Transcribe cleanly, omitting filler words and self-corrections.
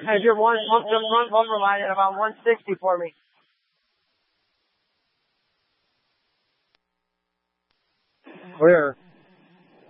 Has your just one override at about 160 for me. Where?